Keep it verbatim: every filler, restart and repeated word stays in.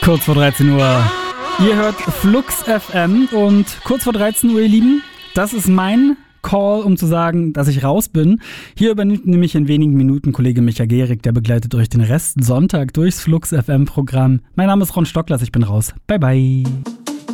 Kurz vor dreizehn Uhr. Ihr hört Flux F M und kurz vor dreizehn Uhr, ihr Lieben, das ist mein Call, um zu sagen, dass ich raus bin. Hier übernimmt nämlich in wenigen Minuten Kollege Micha Gehrig, der begleitet euch den Rest Sonntag durchs Flux F M Programm. Mein Name ist Ron Stocklers, ich bin raus. Bye bye.